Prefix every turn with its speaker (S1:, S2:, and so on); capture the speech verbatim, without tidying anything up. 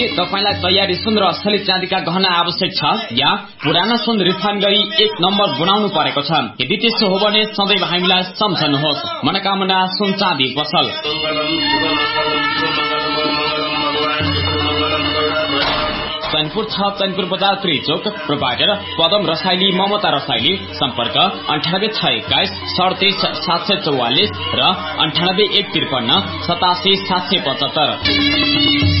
S1: तपाईलाई तयारी सुन र असली चाँदीका गहना आवश्यक छ या पुरानो सुन रिफाइन गरी एक नम्बर बनाउनु परेको छ? यदि त्यस्तो हो भने सदैव हामीलाई सम्झनुहोस्। मनोकामना सुन चाँदी पसल। चैनपुर छ चैनपुर बजार त्रिचोक। प्रोभाइडर पदम रसाइली ममता रसाइली। सम्पर्क अन्ठानब्बे छ एक्काइस सडतिस सात सय चौवालिस र अन्ठानब्बे एक त्रिपन्न सतासी सात सय पचहत्तर।